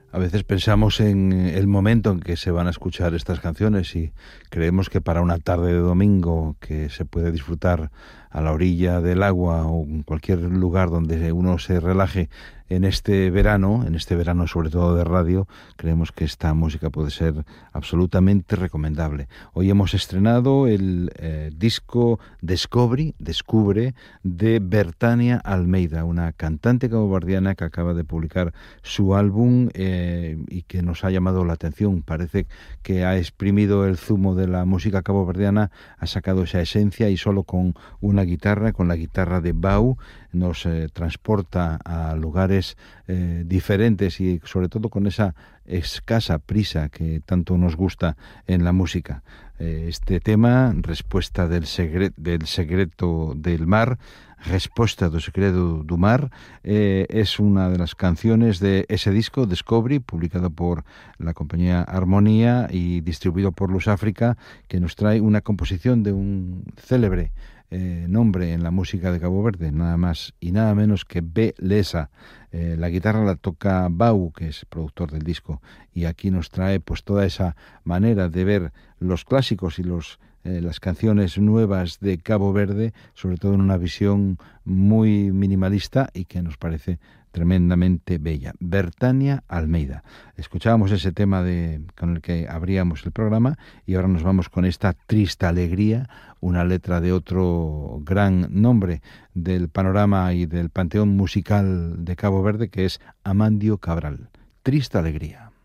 A veces pensamos en el momento en que se van a escuchar estas canciones y creemos que para una tarde de domingo que se puede disfrutar a la orilla del agua o en cualquier lugar donde uno se relaje en este verano sobre todo de radio, creemos que esta música puede ser absolutamente recomendable. Hoy hemos estrenado el disco Descubre de Bertania Almeida, una cantante caboverdiana que acaba de publicar su álbum y que nos ha llamado la atención. Parece que ha exprimido el zumo de la música caboverdiana, ha sacado esa esencia y solo con una guitarra, con la guitarra de Bau, nos transporta a lugares diferentes y sobre todo con esa escasa prisa que tanto nos gusta en la música. Este tema, Respuesta del Secreto del Mar, Resposta do Segredo do Mar, es una de las canciones de ese disco, Descobri, publicado por la compañía Armonía y distribuido por Luz África, que nos trae una composición de un célebre nombre en la música de Cabo Verde, nada más y nada menos que B. Lesa. La guitarra la toca Bau, que es productor del disco, y aquí nos trae pues toda esa manera de ver los clásicos y las canciones nuevas de Cabo Verde, sobre todo en una visión muy minimalista y que nos parece tremendamente bella. Bertania Almeida. Escuchábamos ese tema con el que abríamos el programa y ahora nos vamos con esta Triste Alegría, una letra de otro gran nombre del panorama y del panteón musical de Cabo Verde, que es Amandio Cabral. Triste Alegría.